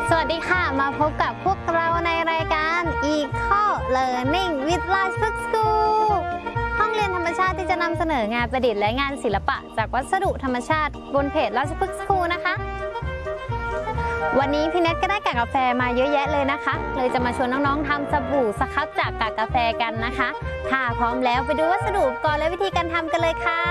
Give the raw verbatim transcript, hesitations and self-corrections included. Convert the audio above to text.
สวัสดีค่ะมาพบกับพวกเราในรายการ Eco Learning with ราชพฤกษ์ School ห้องเรียนธรรมชาติที่จะนำเสนองานประดิษฐ์และงานศิลปะจากวัสดุธรรมชาติบนเพจราชพฤกษ์ School นะคะวันนี้พี่เน็ตก็ได้กากกาแฟมาเยอะแยะเลยนะคะเลยจะมาชวนน้องๆทำสบู่สครับจากกากกาแฟกันนะคะถ้าพร้อมแล้วไปดูวัสดุอุปกรณ์และวิธีการทำกันเลยค่ะ